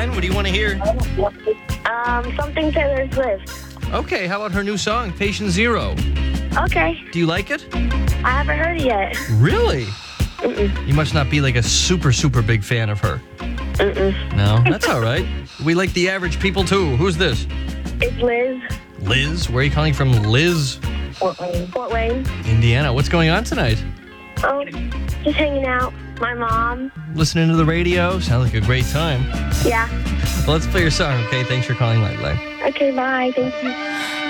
line. What do you want to hear? Something Taylor Swift. Okay, how about her new song, Patient Zero? Okay. Do you like it? I haven't heard it yet. Really? You must not be like a super, super big fan of her. No, that's all right. We like the average people too. Who's this? It's Liz. Liz? Where are you calling from, Liz? Fort Wayne. Indiana. What's going on tonight? Oh, just hanging out. My mom. Listening to the radio? Sounds like a great time. Yeah. Well, let's play your song, okay? Thanks for calling Lifeline. Okay, bye. Thank you.